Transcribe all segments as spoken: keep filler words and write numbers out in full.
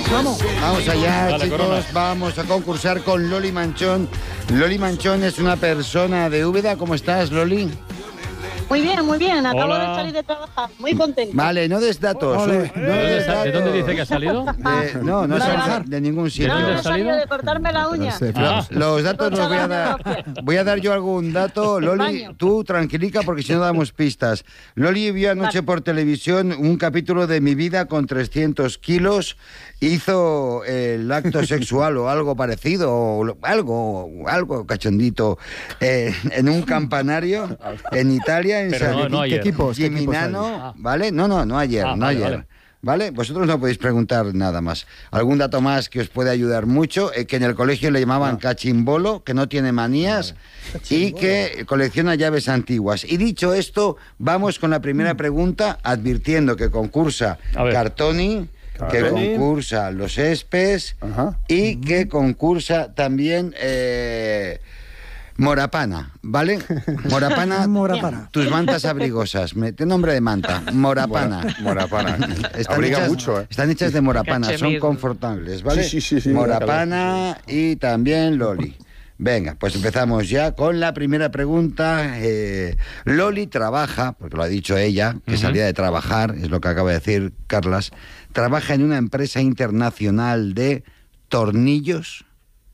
Vamos. Vamos allá, Dale, chicos. Corona. Vamos a concursar con Loli Manchón. Loli Manchón es una persona de Úbeda. ¿Cómo estás, Loli? Muy bien, muy bien. Acabo Hola. de salir de trabajar. Muy contenta. Vale, no des datos. Ole. No ¿De dónde, des sa- de dónde datos. dice que ha salido? De- no, no Nada. sale de ningún sitio. No, no dónde he has salido salido? de cortarme la uña. Ah, Los datos los voy a dar. Voy a dar yo algún dato. Loli, Baño. tú tranquilica porque si no damos pistas. Loli vio anoche por televisión un capítulo de Mi vida con trescientos kilos. Hizo el acto sexual o algo parecido, o lo- algo, algo cachondito, eh, en un campanario en Italia, en Pero San no- no ayer. ¿Qué equipos? ¿Qué equipos Gimignano, hay? Ah. ¿vale? No, no, no ayer, Ah, no vale, ayer. vale. ¿Vale? Vosotros no podéis preguntar nada más. Algún dato más que os puede ayudar mucho, eh, que en el colegio le llamaban cachimbolo, que no tiene manías y que colecciona llaves antiguas. Y dicho esto, vamos con la primera pregunta, advirtiendo que concursa A ver. Cartoni, que Cartoni. concursa Los Espes Ajá. y que concursa también eh, Morapana, ¿vale? Morapana, Morapana. tus mantas abrigosas. Me, te nombre de manta, Morapana. Morapana. Están Abriga hechas, mucho, ¿eh? Están hechas de morapana, son Cachemir. confortables, ¿vale? Sí, sí, sí, sí. Morapana y también Loli. Venga, pues empezamos ya con la primera pregunta. Eh, Loli trabaja, porque lo ha dicho ella, que Ujú. salía de trabajar, es lo que acaba de decir Carlas, trabaja en una empresa internacional de tornillos,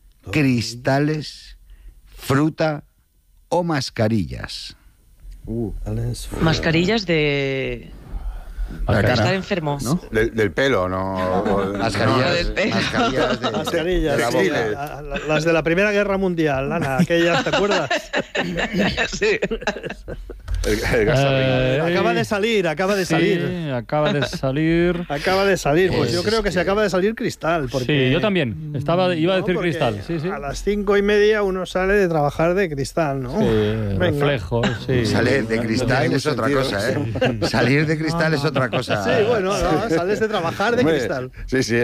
cristales, fruta o mascarillas. Uh, Mascarillas de... Para para cara. estar enfermo. ¿no? Del, del pelo, ¿no? O- Mascarillas, No, del pelo. mascarillas de, Mascarillas, de la sí, boca. la- la- las de la Primera Guerra Mundial, Ana, aquellas, ¿te acuerdas? Sí. El, el gas Eh, Acaba de salir, acaba de sí, salir. acaba de salir. Acaba de salir, pues Es yo creo que se que- acaba de salir Cristal. Porque, Sí, yo también. Estaba, iba a No, decir porque cristal. Sí, sí. A las cinco y media uno sale de trabajar de Cristal, ¿no? Sí, Venga. reflejo, sí. Salir de No cristal tiene es otra sentido. cosa, ¿eh? Salir de cristal es otra cosa. Sí, bueno, no, sales de trabajar de Hombre, Cristal. Sí, sí.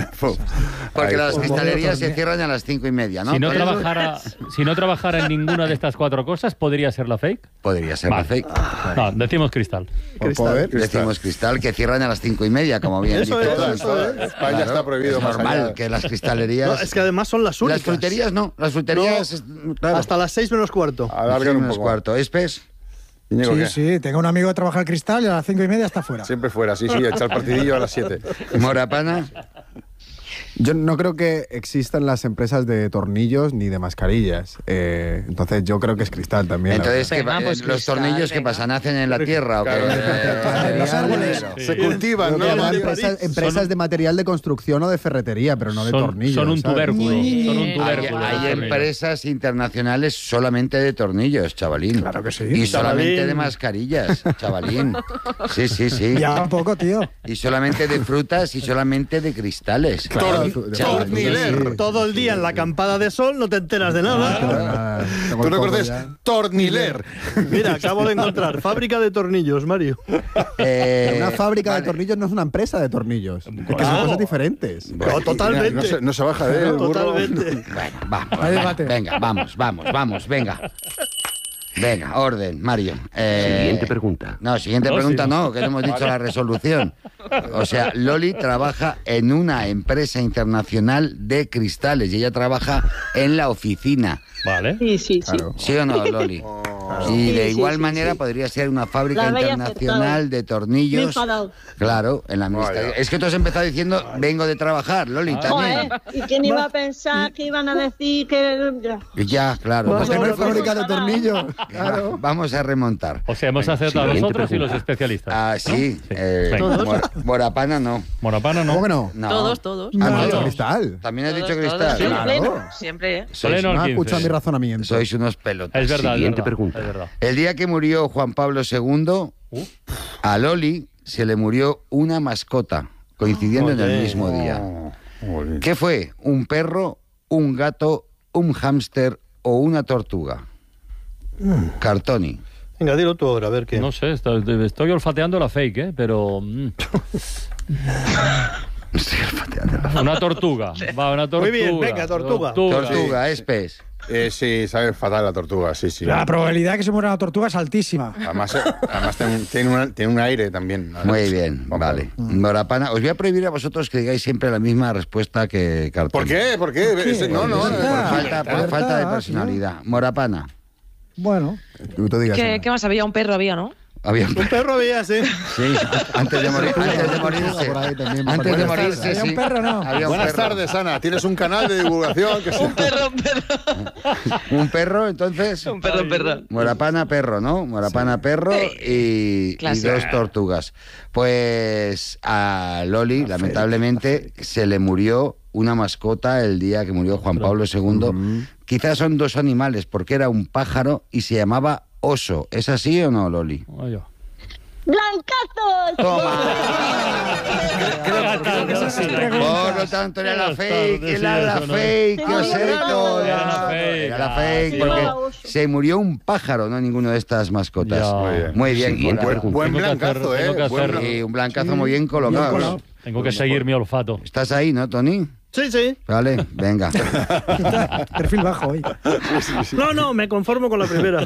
Porque Ahí, las pues, cristalerías se cierran a las cinco y media, ¿no? Si no, Pero eso trabajara, si no trabajara en ninguna de estas cuatro cosas, ¿podría ser la fake? podría ser Vale. la fake. No, decimos cristal. por poder, Decimos cristal que cierran a las cinco y media, como bien Eso dice. es, Todas, eso todas. es. España Claro, está prohibido es más normal allá. que las cristalerías... No, es que además son las únicas. Las fruterías no, las fruterías... es- claro. Hasta las seis menos cuarto. Alargan un menos poco. cuarto. ¿Espes? Íñigo, Sí, ¿qué? sí, tengo un amigo que trabaja al cristal y a las cinco y media está fuera. Siempre fuera, sí, sí, echa el partidillo a las siete. Morapana. Yo no creo que existan las empresas de tornillos ni de mascarillas. Eh, entonces yo creo que es cristal también. la Entonces, ¿qué Venga, pa- pues los cristal, tornillos que venga. pasan, ¿nacen en la tierra o qué? Claro. Eh, En los árboles. eh, Se cultivan, verdad. ¿no? Son de empresas, París. empresas Son- de material de construcción o de ferretería, pero no de Son, tornillos. son un ¿sabes? tubérculo. Son un Hay, tubérculo. hay los tornillos. empresas internacionales solamente de tornillos, chavalín. Claro que sí. Y solamente Chavalín. de mascarillas, chavalín. Sí, sí, sí. Ya un poco, tío. Y solamente de frutas y solamente de cristales. Claro, Tor- de- Chavalín. Torniler. Todo el día en la acampada de sol no te enteras de nada. Ah, tengo ¿Tú el coco recuerdas? ya. Torniler. Mira, acabo de encontrar fábrica de tornillos, Mario. Eh, Una fábrica vale. de tornillos no es una empresa de tornillos. Es que Ah. son cosas diferentes. No, totalmente. No se, no se baja de él, burro. Totalmente. Bueno, vamos, Hay venga, debate. venga, vamos, vamos, vamos, venga. Venga, orden, Mario. Eh, Siguiente pregunta. No, siguiente No, pregunta sí. no, que no hemos dicho la resolución. O sea, Loli trabaja en una empresa internacional de cristales y ella trabaja en la oficina. Vale. Sí, sí, sí. Claro. ¿Sí o no, Loli? Y Sí, de sí, igual sí, manera sí. podría ser una fábrica La habéis internacional acertado. de Me he tornillos. enfadado. Claro, en la administración. Vaya. Es que tú has empezado diciendo, vengo de trabajar, Loli, también. Joder, ¿y quién iba a pensar que iban a decir que...? Ya, claro. Vamos Porque a no ver, es Fábrica de Parado. tornillos. Va- Claro. Vamos a remontar. O sea, hemos acertado siguiente nosotros y los pregunta. especialistas. Ah, sí. eh, Venga. Mor- Morapana no. Morapana no. ¿Cómo que no? No. Todos, todos. Ah, Ah, no. cristal. También has Todos, dicho todos. cristal. Sí, Claro. pleno, siempre, ¿eh? Sois, Pleno. No ha quince. escuchado mi razonamiento. sois unos pelotas. Es verdad, es Siguiente verdad, pregunta. es verdad. El día que murió Juan Pablo segundo, Uh. a Loli se le murió una mascota, coincidiendo en el Joder. mismo día. Oh, jolín. ¿Qué fue? ¿Un perro, un gato, un hámster o una tortuga? Cartoni. Venga, dilo tú ahora, a ver qué. No sé, estoy, estoy olfateando la fake, ¿eh? Pero... mm, estoy olfateando la Una tortuga. Va, una tortuga. Muy bien, venga, tortuga. tortuga, es pez. Eh, sí, sabe fatal la tortuga, sí, sí. La probabilidad de que se muera la tortuga es altísima. Además, eh, además tiene, un- tiene, una- tiene un aire también. Muy bien, vale. Morapana, os voy a prohibir a vosotros que digáis siempre la misma respuesta que Cartón. ¿Por qué? ¿Por qué? ¿Por qué? Ese- No, no. Por no, Por Ah, falta, por verdad, falta de sí. personalidad. Morapana. Bueno, Tú te digas, ¿Qué, Ana. ¿Qué más había? Un perro había, ¿no? Había Un perro había, sí. Sí, antes de morir, antes de morirse. Por ahí también, Antes de Buenas morirse, tardes. sí. ¿Había un perro, no? Había un Buenas perro. tardes, Ana. Tienes un canal de divulgación que se... Un perro, un perro. Un perro, entonces. Un perro, un perro. Morapana, perro, ¿no? Morapana, perro y, y Clásico. dos tortugas. Pues a Loli, lamentablemente, se le murió una mascota el día que murió Juan Pablo segundo. Quizás son dos animales, porque era un pájaro y se llamaba oso. ¿Es así o no, Loli? Oye. ¡Blancazos! Por lo tanto, era la fake, era la fake, que os he dicho. Era la fake. Era la fake, Sí, porque era oso. se murió un pájaro, no ninguna de estas mascotas. Ya. Muy bien. Muy bien. Buen, y- buen- buen Tengo que blancazo, hacer- tengo que ¿eh? Buen hacer- blanco. y un blancazo muy bien colocado. colado. Tengo que seguir mi olfato. ¿Estás ahí, no, Tony? Sí, sí. Vale, venga. perfil bajo hoy. No, no, me conformo con la primera.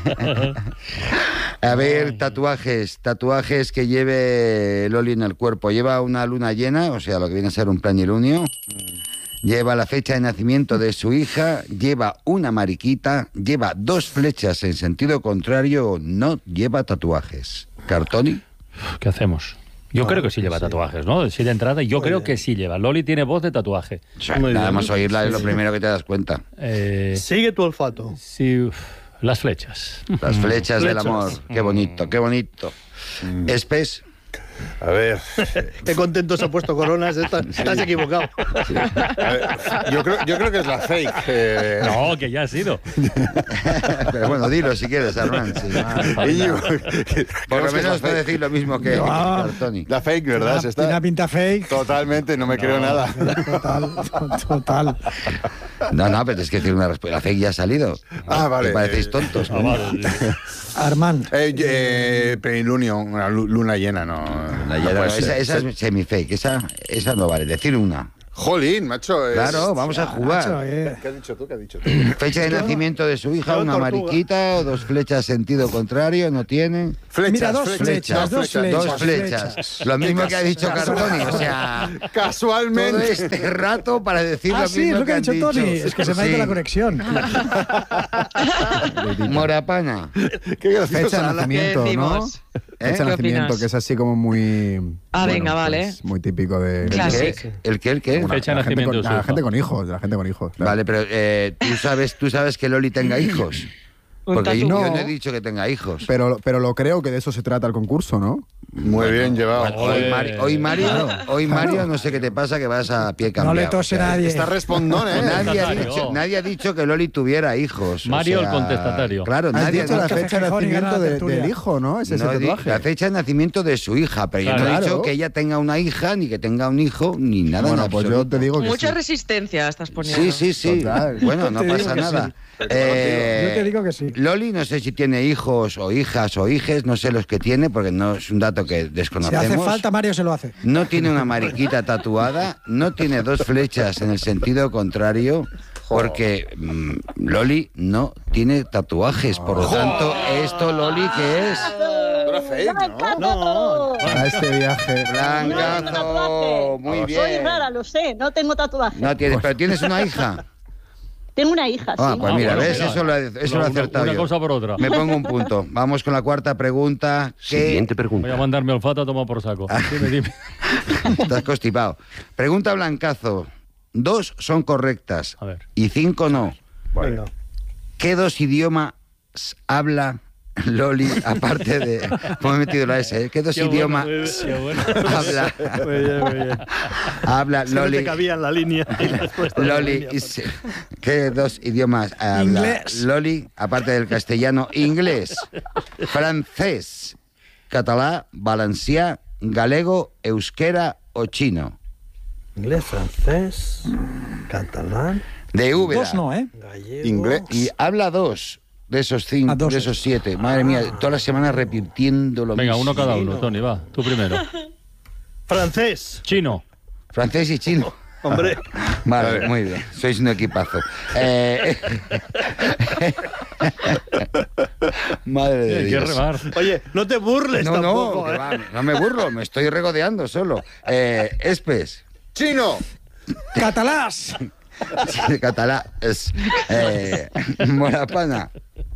A ver, tatuajes, tatuajes que lleve Loli en el cuerpo. Lleva una luna llena, o sea, lo que viene a ser un planilunio. Lleva la fecha de nacimiento de su hija, lleva una mariquita, lleva dos flechas en sentido contrario, no lleva tatuajes. ¿Cartoni? ¿Qué hacemos? Yo creo que sí lleva tatuajes, ¿no? Sí de entrada, yo creo que sí lleva. Loli tiene voz de tatuaje. Muy Nada bien. más oírla es lo primero que te das cuenta. Eh, Sigue tu olfato. sí, uf, las flechas. Las flechas del Flechas. amor. Qué bonito, qué bonito. Espes. A ver, Qué contento se ha puesto Coronas. Estás, estás equivocado. a ver, yo, creo, yo creo que es la fake. eh. No, que ya ha sido. Pero bueno, dilo si quieres, Armand. sí. Íñigo, Por lo creo que es la menos no fake. decir lo mismo que No. Cartoni. La fake, ¿verdad? Se Tiene una está... pinta fake. Totalmente, no me creo nada. Total, total. No, no, pero tienes que decir una respuesta. La fake ya ha salido. Ah, vale. Me parecéis tontos. Ah, vale, sí. Armand. Eh, eh, plenilunio, una lu- luna llena, no. La no ya- puede esa, ser. esa es semi-fake, esa, esa no vale. Decir una. Jolín, macho. es- Claro, vamos a Nacho, jugar. eh. ¿Qué has dicho tú? ¿Qué has dicho tú? Fecha de nacimiento de su hija, yo una tortuga. mariquita o dos flechas sentido contrario, no tiene. Flechas, Mira, dos flechas, flechas, dos flechas. Dos flechas. Lo mismo que ha dicho Cartoni, o sea, todo Casualmente. este rato para decir Ah, lo sí, mismo es lo que ha han dicho Tony. Es que se me ha ido Sí. la conexión. Morapana. Qué graciosa, Fecha de Ana. nacimiento, ¿Qué ¿no? decimos? ¿Eh? Fecha de ¿Qué nacimiento, opinas? que es así como muy... Ah, venga, pues, vale. muy típico de... ¿El Clásico. qué? ¿El qué? ¿El qué? Una- Fecha de la gente nacimiento con- de su La hija. gente con hijos, la gente con hijos. claro. Vale, pero eh, ¿tú, sabes, tú sabes que Loli tenga hijos. Un Porque yo tatu. no he dicho que tenga hijos. Pero, pero lo creo que de eso se trata el concurso, ¿no? Muy bien llevado. Bueno, hoy, Joder. Mari- hoy Mario, hoy Mario, no sé qué te pasa, que vas a pie No cambiado. le tose o sea, nadie. Está respondón, ¿eh? Nadie ha, Contestatario. dicho, nadie ha dicho que Loli tuviera hijos. o Mario, sea, el contestatario. Claro, Has nadie dicho ha la dicho. Café fecha de Gijón y gana nacimiento la de- tertulia. del hijo, ¿no? Ese es No el he di- tatuaje. la fecha de nacimiento de su hija, pero yo no he Claro. dicho que ella tenga una hija, ni que tenga un hijo, ni nada. Bueno, en pues yo absoluto. te digo que Mucha sí. resistencia estás poniendo. Sí, sí, sí. Total. Bueno, no Yo te pasa digo que nada. Eh, Yo te digo que sí. Loli, no sé si tiene hijos o hijas o hijes, no sé los que tiene, porque no es un dato que Si desconocemos. hace falta, Mario se lo hace. No tiene una mariquita tatuada, no tiene dos flechas en el sentido contrario, porque mm, Loli no tiene tatuajes. Por lo tanto, esto, Loli, ¿qué es? Era fake, ¿no? No. A este viaje. Blancazo, muy Soy bien. rara, lo sé, no tengo tatuaje. No tienes, pero tienes una hija. Tengo una hija, Ah, sí. pues Ah, mira, bueno, ¿ves? mira. Eso lo he, eso lo he Una- acertado una yo. cosa por otra. Me pongo un punto. Vamos con la cuarta pregunta. ¿Qué... Voy a mandarme olfato a tomar por saco. Ah. Dime, dime. Estás constipado. Pregunta Blancazo. Dos son correctas A ver. y cinco no. Venga. ¿Qué dos idiomas habla Loli, aparte de... ¿Cómo he metido la S? ¿eh? ¿Qué dos Qué bueno, idiomas muy bien, qué bueno. habla, Muy bien, muy bien. habla Si no Loli? te cabía en la línea. y la respuesta de la Loli, línea. y se- ¿qué dos idiomas habla Inglés. Loli, aparte del castellano? Inglés, francés, catalán, valencià, galego, euskera o chino. Inglés, francés, catalán, De Úbeda. Dos no, ¿eh? gallego. Inglés. Y habla dos de esos cinco, Ah, dos. de esos siete. Madre mía, todas las semanas repitiendo lo Venga, mismo. uno cada uno, Tony, va. Tú primero. Francés. Chino. Francés y chino. Hombre. Vale, muy bien. Sois un equipazo. Eh... Madre de Hay que Dios. remar. Oye, no te burles No, no, tampoco, que ¿eh? va, no me burlo, me estoy regodeando solo. Eh, Espes. ¡Chino! ¡Catalás! Sí, catalá. Es, eh, Morapana.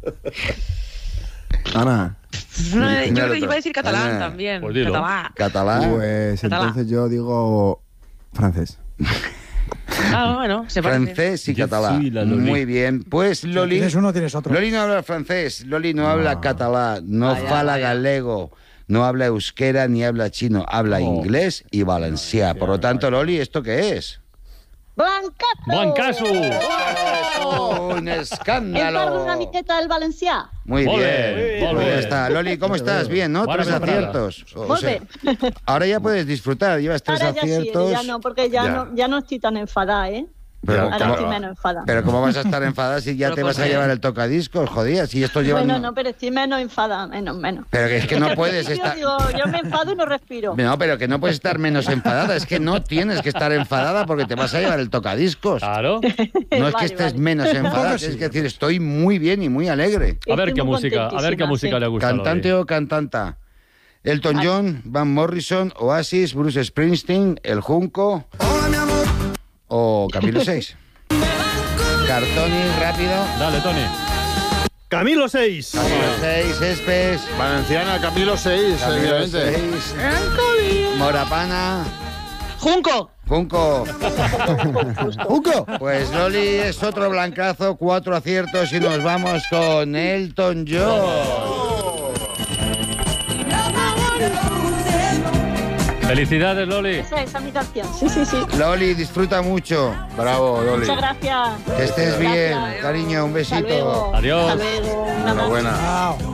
Ana, No, Mira yo creo el que iba otro. a decir catalán Ah, también. pues dilo. Catalán. Catalá. pues Catalá. entonces yo digo francés. Ah, bueno, se parece. Francés y Yo catalá. soy la Loli. Muy bien. Pues Loli. Tienes uno, tienes otro. Loli no habla francés, Loli no habla catalá, no Vaya, fala vaya. galego, no habla euskera ni habla chino, habla Oh. inglés y valencià. Por lo tanto, Loli, ¿esto qué es? Blancazo. ¡Blancazo! ¡Oh, un Em parlo escándalo! una miqueta del valencià. Muy Molt bien. bé, Pues molt ya bé. está. Loli, ¿cómo estás? Bien, ¿no? Buena Tres temporada. aciertos. O Molt sea, bé. ahora ya puedes disfrutar, llevas tres Ahora ya sí, aciertos. ya no, porque ya, Ya. No, ya no estoy tan enfadada, ¿eh? Pero, Ahora ¿cómo, estoy menos enfadada. pero ¿cómo vas a estar enfadada si ya Pero te vas a ¿por qué? llevar el tocadiscos? Jodía, si esto lleva... Bueno, no, pero estoy menos enfadada, menos, menos. Pero que es que no puedes Yo estar... digo, yo me enfado y no respiro. No, pero que no puedes estar menos enfadada. Es que no tienes que estar enfadada porque te vas a llevar el tocadiscos. Claro. No es que Vale, estés vale. menos enfadada, Poco tienes sí. que decir, estoy muy bien y muy alegre. A ver Estoy qué muy música, a ver qué contentísima, música sí. le gusta a Loli. ¿Cantante o cantanta? Elton John, Van Morrison, Oasis, Bruce Springsteen, El Junco o Camilo seis. Cartoni, rápido. Dale, Tony. Camilo seis. Camilo seis, Espes. Valenciana, Camilo seis, Camilo evidentemente. seis. Morapana. ¡Junco! Junco. ¡Junco! Pues Loli es otro blancazo, cuatro aciertos y nos vamos con Elton John. Felicidades, Loli. Esa, esa es mi canción. Sí, sí, sí. Loli, disfruta mucho. Bravo, Loli. Muchas gracias. Que estés bien, Gracias. cariño, un Hasta besito. luego. Adiós. Hasta luego. Un abrazo. Enhorabuena. Chao.